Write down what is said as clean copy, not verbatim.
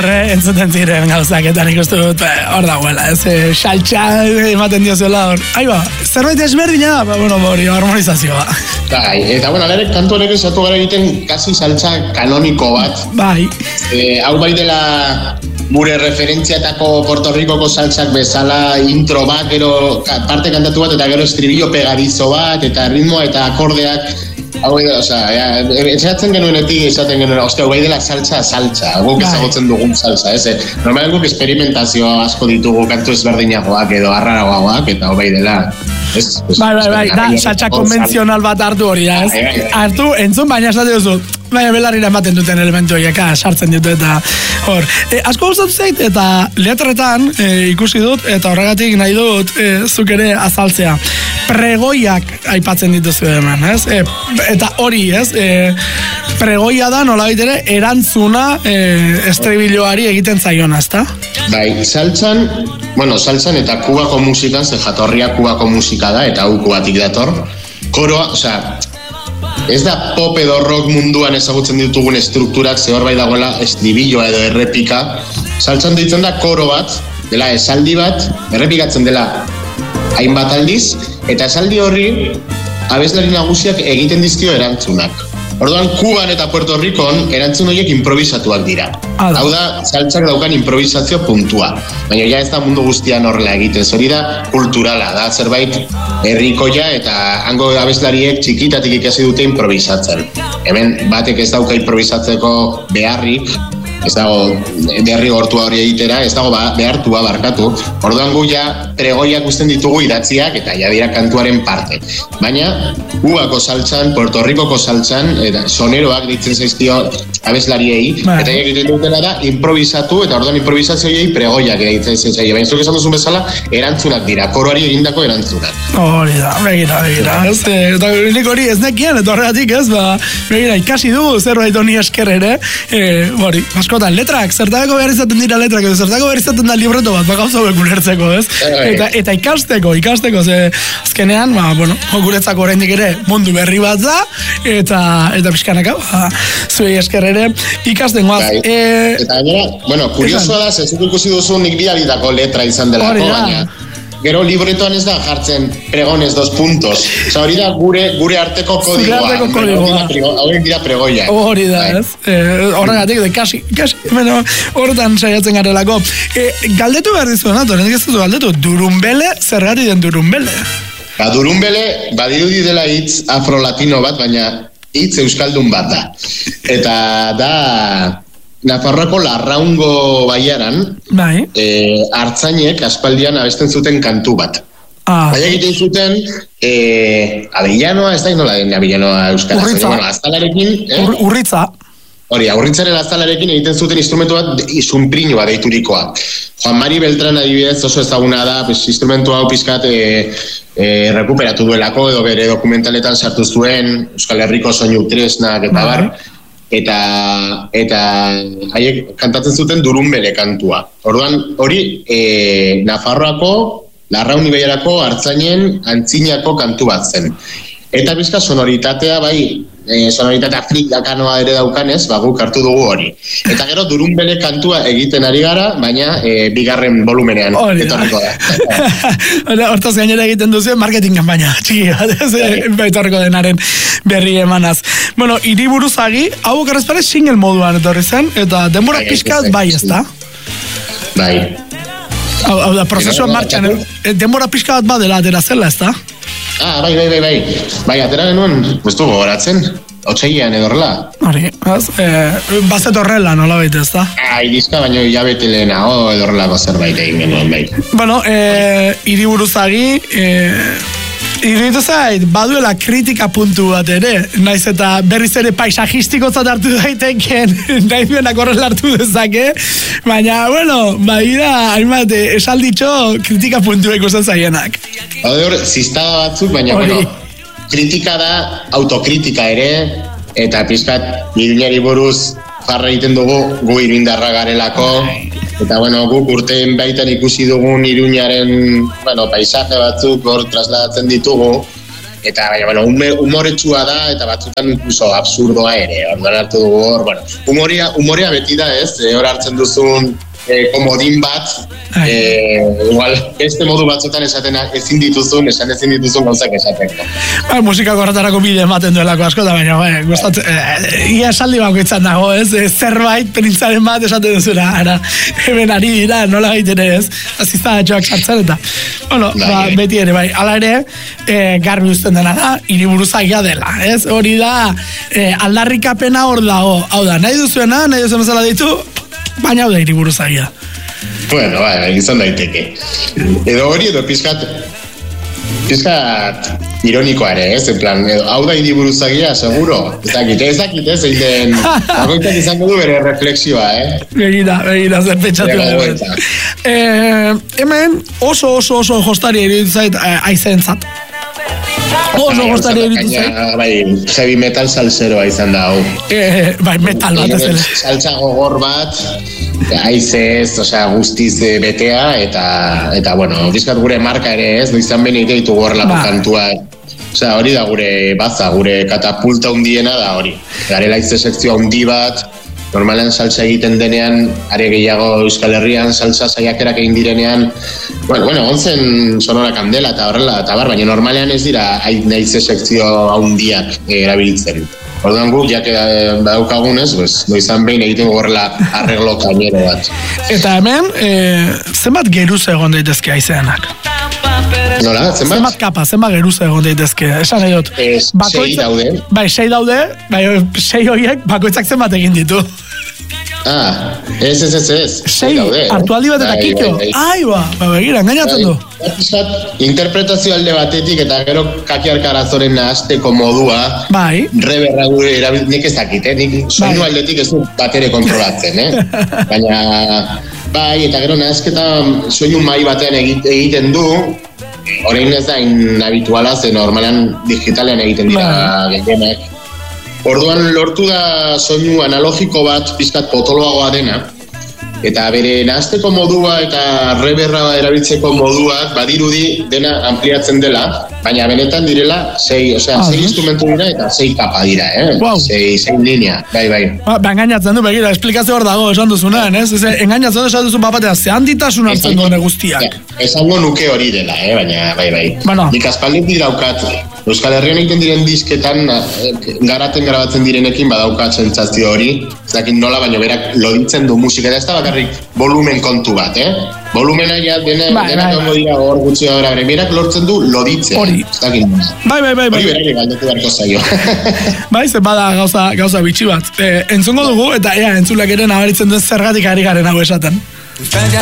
entzuten ziren gauzak, eta nik uste dut hor dagoela, saltxa ematen diozuela hor. Aiba, zerbait ezberdina, bueno, hori, harmonizazioa. Bai, eta bueno, kantu horrek esatu gara egiten kasi saltza kanoniko bat. Bai. Hau bai dela gure referentziatako Puerto Ricoko saltzak bezala intro bat, gero parte kantatu bat, eta gero estribillo pegadizo bat, eta ritmoa eta akordeak. Hau bai dela, etxeratzen genuenetik esaten genuen, hau bai dela saltza, guk ezagutzen dugun saltza, normal guk experimentazioa asko ditugu kantu ezberdinagoak edo arraragoak, eta hau bai dela. Bai, da saltza konbentzional bat hartu hori, hartu, entzun, baina esate duzu, baina belarrira ematen duten elementu horiek, sartzen ditu eta hor. Asko gustatu zait, eta letretan ikusi dut, eta horregatik nahi dut zuk ere azaltzea. Pregoiak aipatzen dituzu hemen, ez? Eta hori, ez? Pregoia da, nolabait ere, erantzuna estribilloari egiten zaiona, ezta? Bai, saltzan eta Kubako musikan, ze jatorria Kubako musika da, eta hau Kubatik dator, koroa, ez da pop edo rock munduan ezagutzen ditugun estrukturak, ze hor bai dagoela estribilloa edo errepika, saltzan ditzen da koro bat, dela esaldi bat, errepikatzen dela hainbat aldiz, eta esaldi horri abeslari nagusiak egiten dizkio erantzunak. Orduan, Kuban eta Puerto Ricon erantzun horiek improvisatuak dira. Hau da, saltzak daukan improvisazio puntua. Baina ja ez da mundu guztian horrela egiten. Hori da kulturala, da zerbait herrikoia eta hango abeslariek txikitatik ikasi dute improvisatzen. Hemen batek ez dauka improvisatzeko beharrik, ez dago derrigortua hori egitera, ez dago behartua barkatu. Orduan gu ja pregoiak usten ditugu idatziak eta ja dira kantuaren parte. Baina Kubako saltzan, Puerto Ricoko saltzan, soneroak ditzen zaizkio abeslariei, eta egiten dutela da improvisatu, eta orduan improvisazioei pregoiak egiten zaizkio. Baina zuk esan duzun bezala, erantzunak dira, koroari egindako erantzunak. Hori da, begira. Eta nik hori ez nekien, eta horregatik ez, begira, ikasi dugu zerbait honi esker ere, hori, askotan, letrak, zertako behar izaten dira letrak, edo zertako behar izaten da libreto bat, gauza bekulertzeko, ez? Eta ikasteko, ze azkenean, guretzako oraindik ere mundu berri bat da, eta pixkanaka, zuei esker ere, ikasten goaz. Eta gainera, kuriosoa da, zezuk ikusi duzu nik bidalitako letra izan delako, baina gero libretoan ez da jartzen pregones 2 puntos. Hori da gure arteko kodigoa. Hauek dira pregoiak. Hori da, ez? Horregatik, kasi, horretan saiatzen garelako. Galdetu behar dizu, galdetu, Durumbele, zergatik den Durumbele? Durumbele, badirudi dela hitz afro-latino bat, baina hitz euskaldun bat da. Eta da Nafarroako Larraungo baiaran, hartzainek aspaldian abesten zuten kantu bat. Baina egiten zuten abellanoa, ez da nola den abellanoa euskaraz. Aztalarekin... Urritza. Hori, urritzaren aztalarekin egiten zuten instrumentu bat izunprinua deiturikoa. Juan Mari Beltran adibidez oso ezaguna da, instrumentu hau pizkat rekuperatu duelako, edo bere dokumentaletan sartu zuen, Euskal Herriko soinu tresnak eta bar, eta haiek kantatzen zuten Durumbele kantua. Orduan, hori Nafarroako, Larraun ibaiarako hartzainen antzinako kantu bat zen. Eta bizka sonoritatea, sonoritate afrikanoa ere daukanez, guk hartu dugu hori. Eta gero Durumbele kantua egiten ari gara, baina bigarren volumenean etorriko da. Hortaz gainera egiten duzu marketing kanpaina, txiki bat, etorriko denaren berri emanaz. Bueno, Hiriburuzagi, hau garrezpare single moduan etorri zen, eta denbora pixkat bai, ez da? Bai. Hau da, prozesua martxan, denbora pixka bat badela atera zela, ez da? Bai, atera genuen, ez du gogoratzen, otsailean edorrela. Hori, bazet horrela, nola baita, ez da? Irizka, baino hilabete lehenago edorrelako zerbait egin genuen, bai. Bueno, Hiriburuzagi, iruditu zait, baduela kritika puntu bat ere, naiz eta berriz ere paisajistiko hartu daiteken, nahi duenak horrela hartu dezake, baina, bueno, hainbat, esalditxo kritika puntu ikusten zaienak. Hor, ziztada batzuk, baina, kritika da, autokritika ere, eta pizkat, Iruñari buruz jarra egiten dugu, gu iruindarra garelako, eta, guk urteen baitan ikusi dugun Iruñaren, paisaje batzuk hor trasladatzen ditugu, eta baina, bueno, humoretsua da, eta batzutan inkluso absurdoa ere, orduan hartu dugu hor, bueno, humorea beti da ez, hor hartzen duzun komodin bat, igual, beste modu batzutan esan ezin dituzun gauzak esateko. Musikako horretarako bide ematen duelako asko, da baina, ia esaldi bakoitzan dago, ez? Zerbait, penintzaren bat esaten duzuna, ara, hemen ari dira, nola gaiten ez? Aziztadatxoak sartzen eta, bueno, beti ere, bai, ala ere, garbi uzten dena da, hiriburuzagia dela, ez? Hori da, aldarrikapena hor dago, hau da, nahi duzuena, nahi duzuen bezala ditu, baina hau da hiriburuzagia. Bueno, izan daiteke. Edo hori, edo pizkat ironikoa ere, ez? En plan, hau da hiriburuzagia, seguro. Ez dakit, zein den, bakoitzak izango du bere refleksioa, Begira, zer pentsatu da. Hemen oso jostari eritzait aizentzat. Oso gostari eritzait. Bai, heavy metal salseroa izan da, hau. Bai, metal bat ez dela. Saltza gogor bat, aizez, osea, guztiz betea, eta bueno, bizkat gure marka ere ez, izan behin ditu gorrelako kantuak. Osea, hori da gure baza, gure katapulta hundiena da hori. Garela izte sekzioa hundi bat, normalan salsa egiten denean, are gehiago Euskal Herrian salsa saiakerak egin direnean, bueno, onzen Sonora Kandela eta horrela, eta baina normalean ez dira nahize sekzio handiak erabiltzen. Orduan guk, jak badaukagunez, izan behin egiten gorrela arreglo kainero bat. Eta hemen, zenbat geruz egon daitezke aizeanak? Nola, zenbat? Zenbat kapa, zenbat geruz egon daitezke? Esan nahi dut. 6 daude. Bai, 6 daude, bai, 6 horiek bakoitzak zenbat egin ditu. Ez. 6 daude. Artualdi bat eta kitxo. Aiba, begira, engainatzen du. Interpretazio alde batetik eta gero kakiarka arazoren nahazteko modua. Bai. Reberra gure erabiltzen, nik ez dakit, nik soinu aldetik ez dut batere kontrolatzen, Baina, bai, eta gero nahazketa soinu mai batean egiten du, orain ez da inhabituala, ze normalan digitalean egiten dira gehienak. Orduan lortu da soinu analogiko bat pizkat potoloagoa dena, eta bere nahazteko modua eta reberra erabiltzeko moduak badirudi dena ampliatzen dela, baina benetan direla 6 instrumentu dira eta 6 kapa dira, 6 linea, bai. Ba, engainatzen du, begira, esplikazio hor dago esan duzunean, ez? Engainatzen du esan duzu bapatea, ze handitasun hartzen duen guztiak. Esango nuke hori dela, baina, bai. Bueno. Nik aspaldik daukat, Euskal Herrian egiten diren disketan, grabatzen direnekin badaukat sentsazio hori, zakin nola, baina berak loditzen du musika, eta ez da bakarrik volumen kontu bat, Volumena ja dena kongo dira hor gutxi da bere, berak lortzen du loditzen. Hori. Bai. Hori berari galdetu beharko zaio. Bai, zen bada gauza bitxi bat. Entzungo dugu, eta entzulak ere nabaritzen duen zergatik ari garen hau esaten. Tu frente a